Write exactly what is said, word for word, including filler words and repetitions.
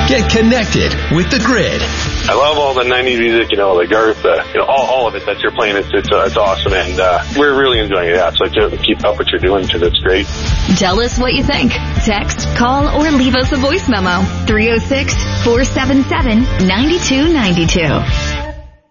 Get connected with The Grid. I love all the nineties music, you know, the Garth, uh, you know, all, all of it that you're playing. It's it's, uh, it's awesome, and uh, we're really enjoying it. Yeah, so keep up what you're doing because it's great. Tell us what you think. Text, call, or leave us a voice memo. three oh six, four seven seven, nine two nine two.